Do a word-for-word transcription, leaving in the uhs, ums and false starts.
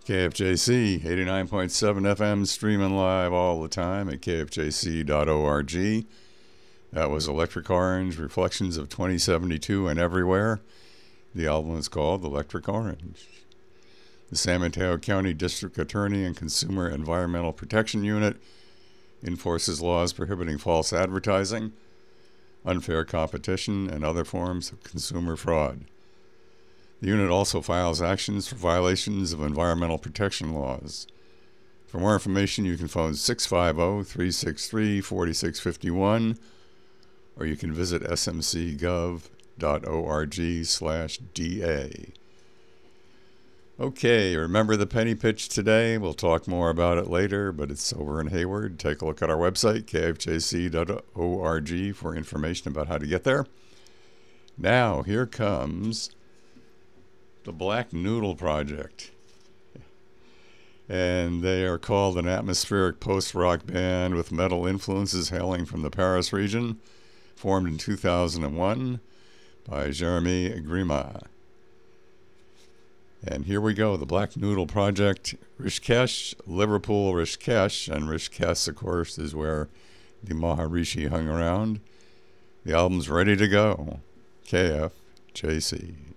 K F J C eighty-nine point seven F M, streaming live all the time at k f j c dot org. That was Electric Orange, Reflections of twenty seventy-two and Everywhere. The album is called Electric Orange. The San Mateo County District Attorney and Consumer Environmental Protection Unit enforces laws prohibiting false advertising, unfair competition, and other forms of consumer fraud. The unit also files actions for violations of environmental protection laws. For more information, you can phone six five zero, three six three, four six five one, or you can visit s m c gov dot org slash d a. Okay, remember the penny pitch today? We'll talk more about it later, but it's over in Hayward. Take a look at our website, k f j c dot org, for information about how to get there. Now, here comes the Black Noodle Project. And they are called an atmospheric post-rock band with metal influences hailing from the Paris region, formed in two thousand one by Jeremy Grima. And here we go, the Black Noodle Project, Rishikesh, Liverpool, Rishikesh, and Rishikesh, of course, is where the Maharishi hung around. The album's ready to go. K F J C.